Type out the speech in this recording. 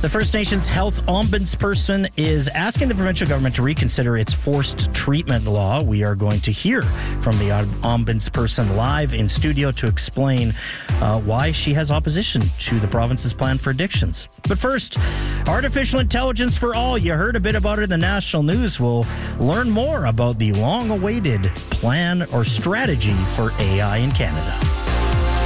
The First Nations Health Ombudsperson is asking the provincial government to reconsider its forced treatment law. We are going to hear from the Ombudsperson live in studio to explain why she has opposition to the province's plan for addictions. But first, artificial intelligence for all. You heard a bit about it in the national news. We'll learn more about the long-awaited plan or strategy for AI in Canada.